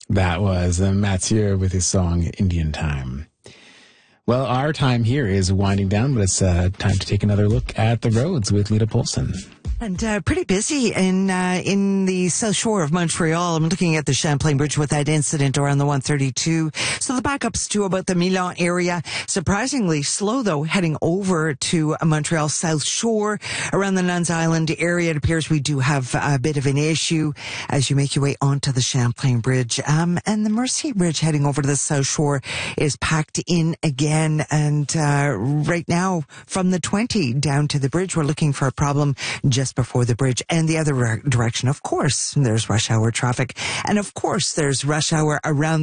That was Mathieu with his song Indian Time. Well, our time here is winding down, but it's time to take another look at the roads with Lita Polson. And pretty busy in the south shore of Montreal. I'm looking at the Champlain Bridge with that incident around the 132. So the backups to about the Milan area. Surprisingly slow, though, heading over to Montreal South Shore. Around the Nuns Island area, it appears we do have a bit of an issue as you make your way onto the Champlain Bridge. And the Mercier Bridge heading over to the South Shore is packed in again. And right now, from the 20 down to the bridge, we're looking for a problem just before the bridge. And the other direction, of course, there's rush hour traffic. And of course, there's rush hour around